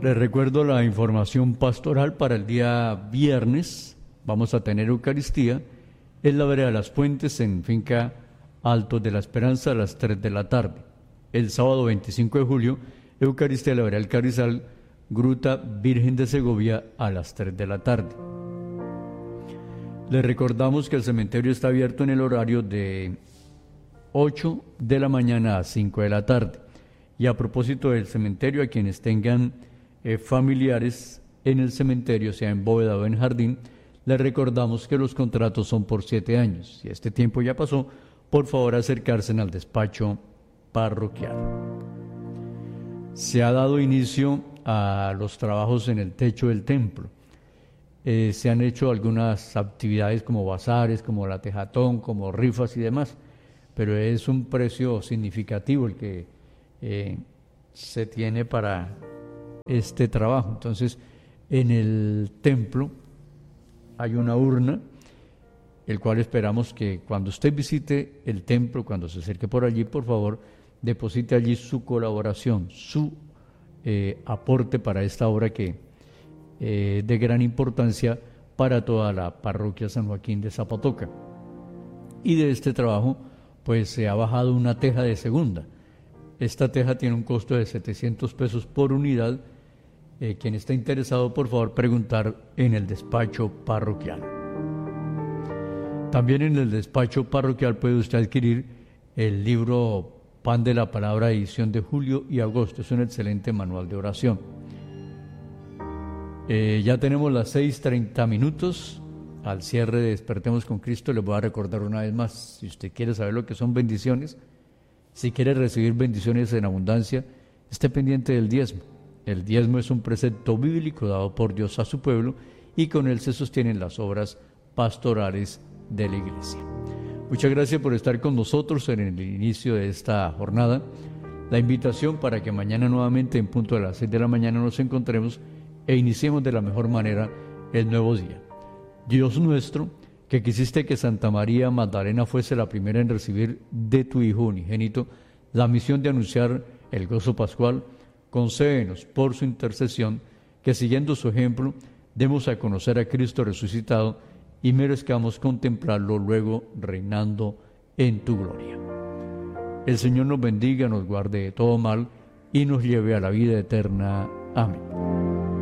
Les recuerdo la información pastoral para el día viernes. Vamos a tener Eucaristía en la vereda de las Puentes, en finca Altos de la Esperanza, a las 3 de la tarde. El sábado 25 de julio, Eucaristía en la vereda del Carrizal, Gruta Virgen de Segovia, a las 3 de la tarde. Les recordamos que el cementerio está abierto en el horario de 8 de la mañana a 5 de la tarde. Y a propósito del cementerio, a quienes tengan familiares en el cementerio, sea en bóveda o en jardín, les recordamos que los contratos son por 7 años. Si este tiempo ya pasó, por favor acercarse al despacho parroquial. Se ha dado inicio a los trabajos en el techo del templo. Se han hecho algunas actividades como bazares, como la tejatón, como rifas y demás, pero es un precio significativo el que se tiene para este trabajo. Entonces, en el templo hay una urna, el cual esperamos que cuando usted visite el templo, cuando se acerque por allí, por favor, deposite allí su colaboración, su aporte para esta obra que de gran importancia para toda la parroquia San Joaquín de Zapatoca. Y de este trabajo, pues se ha bajado una teja de segunda. Esta teja tiene un costo de 700 pesos por unidad. Quien está interesado, por favor, preguntar en el despacho parroquial. También en el despacho parroquial puede usted adquirir el libro Pan de la Palabra, edición de julio y agosto. Es un excelente manual de oración. Ya tenemos las 6:30. Al cierre de Despertemos con Cristo, les voy a recordar una vez más, si usted quiere saber lo que son bendiciones, si quiere recibir bendiciones en abundancia, esté pendiente del diezmo. El diezmo es un precepto bíblico dado por Dios a su pueblo y con él se sostienen las obras pastorales de la iglesia. Muchas gracias por estar con nosotros en el inicio de esta jornada. La invitación para que mañana nuevamente en punto de las 6 de la mañana nos encontremos e iniciemos de la mejor manera el nuevo día. Dios nuestro, que quisiste que Santa María Magdalena fuese la primera en recibir de tu Hijo unigénito la misión de anunciar el gozo pascual, concédenos por su intercesión que siguiendo su ejemplo demos a conocer a Cristo resucitado y merezcamos contemplarlo luego reinando en tu gloria. El Señor nos bendiga, nos guarde de todo mal y nos lleve a la vida eterna. Amén.